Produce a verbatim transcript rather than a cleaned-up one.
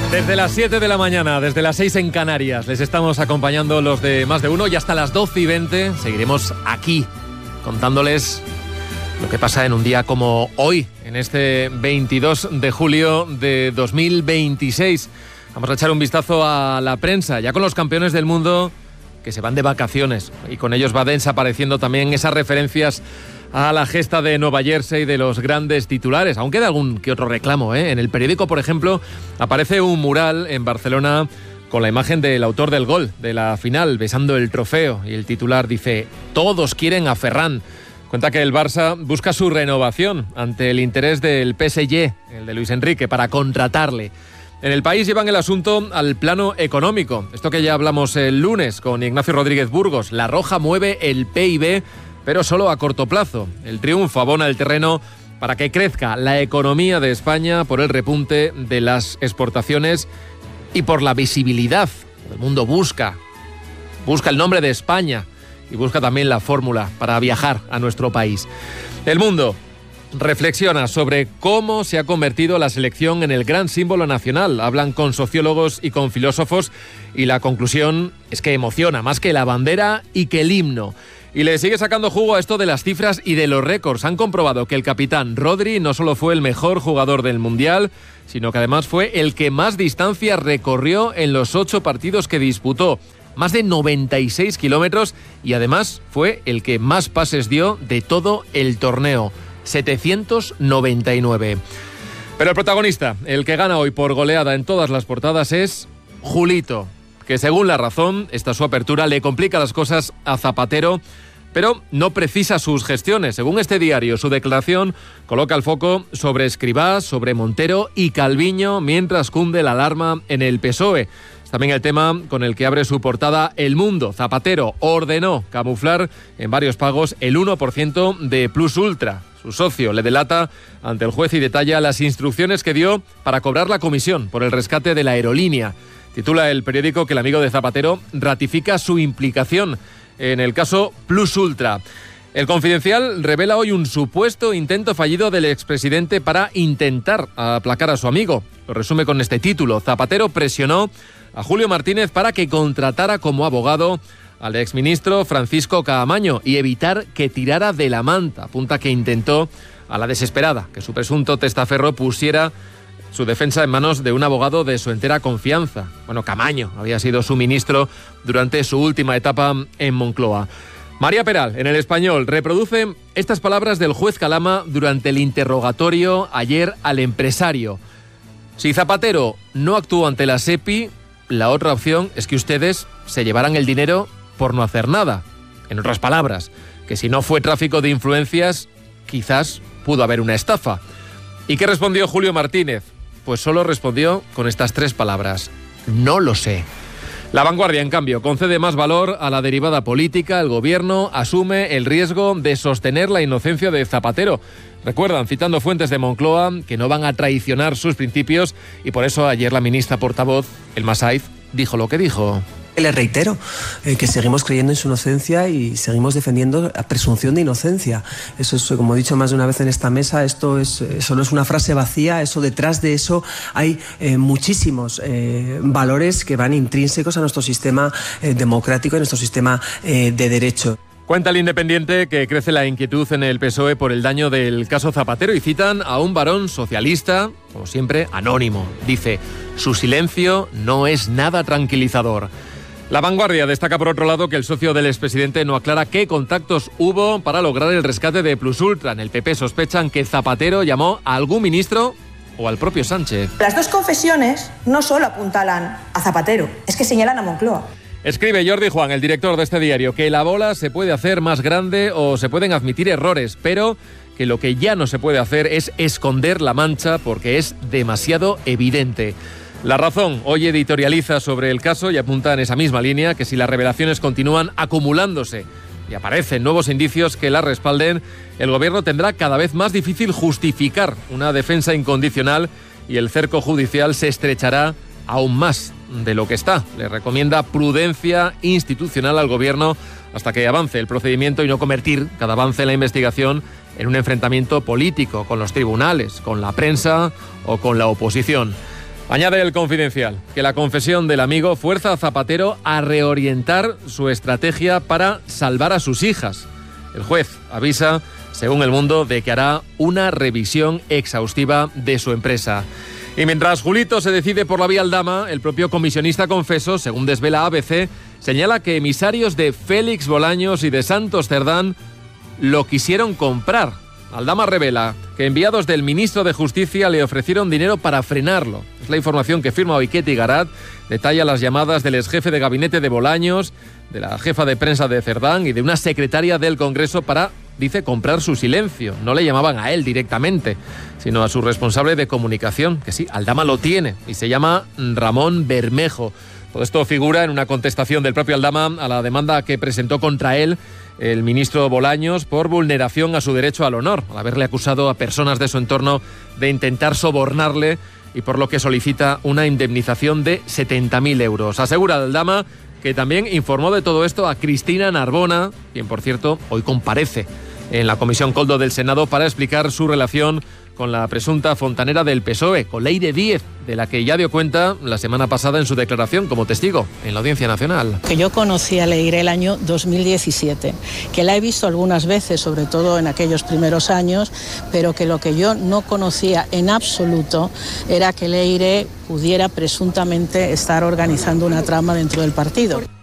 Desde las siete de la mañana, desde las seis en Canarias, les estamos acompañando los de Más de Uno y hasta las doce y veinte seguiremos aquí contándoles lo que pasa en un día como hoy, en este veintidós de julio de dos mil veintiséis. Vamos a echar un vistazo a la prensa, ya con los campeones del mundo que se van de vacaciones y con ellos va desapareciendo también esas referencias a la gesta de Nueva Jersey de los grandes titulares. Aún queda algún que otro reclamo, ¿eh? En el periódico, por ejemplo, aparece un mural en Barcelona con la imagen del autor del gol de la final, besando el trofeo. Y el titular dice: todos quieren a Ferran. Cuenta que el Barça busca su renovación ante el interés del P S G, el de Luis Enrique, para contratarle. En El País llevan el asunto al plano económico. Esto que ya hablamos el lunes con Ignacio Rodríguez Burgos. La Roja mueve el P I B, pero solo a corto plazo. El triunfo abona el terreno para que crezca la economía de España por el repunte de las exportaciones y por la visibilidad. El mundo busca, busca el nombre de España y busca también la fórmula para viajar a nuestro país. El Mundo reflexiona sobre cómo se ha convertido la selección en el gran símbolo nacional. Hablan con sociólogos y con filósofos y la conclusión es que emociona más que la bandera y que el himno. Y le sigue sacando jugo a esto de las cifras y de los récords. Han comprobado que el capitán Rodri no solo fue el mejor jugador del Mundial, sino que además fue el que más distancia recorrió en los ocho partidos que disputó. Más de noventa y seis kilómetros y además fue el que más pases dio de todo el torneo. setecientos noventa y nueve. Pero el protagonista, el que gana hoy por goleada en todas las portadas, es Julito, que según La Razón, esta su apertura le complica las cosas a Zapatero, pero no precisa sus gestiones. Según este diario, su declaración coloca el foco sobre Escrivá, sobre Montero y Calviño, mientras cunde la alarma en el P S O E. Es también el tema con el que abre su portada El Mundo. Zapatero ordenó camuflar en varios pagos el uno por ciento de Plus Ultra. Su socio le delata ante el juez y detalla las instrucciones que dio para cobrar la comisión por el rescate de la aerolínea. Titula el periódico que el amigo de Zapatero ratifica su implicación en el caso Plus Ultra. El Confidencial revela hoy un supuesto intento fallido del expresidente para intentar aplacar a su amigo. Lo resume con este título: Zapatero presionó a Julio Martínez para que contratara como abogado al exministro Francisco Caamaño y evitar que tirara de la manta. Apunta que intentó, a la desesperada, que su presunto testaferro pusiera su defensa en manos de un abogado de su entera confianza. Bueno, Caamaño había sido su ministro durante su última etapa en Moncloa. María Peral, en El Español, reproduce estas palabras del juez Calama durante el interrogatorio ayer al empresario. Si Zapatero no actuó ante la SEPI, la otra opción es que ustedes se llevaran el dinero por no hacer nada. En otras palabras, que si no fue tráfico de influencias, quizás pudo haber una estafa. ¿Y qué respondió Julio Martínez? Pues solo respondió con estas tres palabras: no lo sé. La Vanguardia, en cambio, concede más valor a la derivada política. El gobierno asume el riesgo de sostener la inocencia de Zapatero. Recuerdan, citando fuentes de Moncloa, que no van a traicionar sus principios y por eso ayer la ministra portavoz, Elma Saiz, dijo lo que dijo. Le reitero eh, que seguimos creyendo en su inocencia y seguimos defendiendo la presunción de inocencia. Eso es, como he dicho más de una vez en esta mesa, esto es, eso no es una frase vacía, eso detrás de eso hay eh, muchísimos eh, valores que van intrínsecos a nuestro sistema eh, democrático, a nuestro sistema eh, de derecho. Cuenta el Independiente que crece la inquietud en el P S O E por el daño del caso Zapatero y citan a un varón socialista, como siempre, anónimo. Dice: su silencio no es nada tranquilizador. La Vanguardia destaca, por otro lado, que el socio del expresidente no aclara qué contactos hubo para lograr el rescate de Plus Ultra. En el P P sospechan que Zapatero llamó a algún ministro o al propio Sánchez. Las dos confesiones no solo apuntalan a Zapatero, es que señalan a Moncloa. Escribe Jordi Juan, el director de este diario, que la bola se puede hacer más grande o se pueden admitir errores, pero que lo que ya no se puede hacer es esconder la mancha porque es demasiado evidente. La Razón hoy editorializa sobre el caso y apunta en esa misma línea que si las revelaciones continúan acumulándose y aparecen nuevos indicios que la respalden, el gobierno tendrá cada vez más difícil justificar una defensa incondicional y el cerco judicial se estrechará aún más de lo que está. Le recomienda prudencia institucional al gobierno hasta que avance el procedimiento y no convertir cada avance en la investigación en un enfrentamiento político con los tribunales, con la prensa o con la oposición. Añade el Confidencial que la confesión del amigo fuerza a Zapatero a reorientar su estrategia para salvar a sus hijas. El juez avisa, según El Mundo, de que hará una revisión exhaustiva de su empresa. Y mientras Julito se decide por la vía Aldama, el propio comisionista confeso, según desvela A B C, señala que emisarios de Félix Bolaños y de Santos Cerdán lo quisieron comprar. Aldama revela que enviados del ministro de Justicia le ofrecieron dinero para frenarlo. Es la información que firma Oiketi Garat. Detalla las llamadas del exjefe de gabinete de Bolaños, de la jefa de prensa de Cerdán y de una secretaria del Congreso para, dice, comprar su silencio. No le llamaban a él directamente, sino a su responsable de comunicación, que sí, Aldama lo tiene, y se llama Ramón Bermejo. Todo esto figura en una contestación del propio Aldama a la demanda que presentó contra él el ministro Bolaños por vulneración a su derecho al honor, al haberle acusado a personas de su entorno de intentar sobornarle y por lo que solicita una indemnización de setenta mil euros. Asegura Aldama que también informó de todo esto a Cristina Narbona, quien por cierto hoy comparece en la Comisión Koldo del Senado para explicar su relación con la presunta fontanera del P S O E, con Leire Díez, de la que ya dio cuenta la semana pasada en su declaración como testigo en la Audiencia Nacional. Que yo conocí a Leire el año dos mil diecisiete, que la he visto algunas veces, sobre todo en aquellos primeros años, pero que lo que yo no conocía en absoluto era que Leire pudiera presuntamente estar organizando una trama dentro del partido.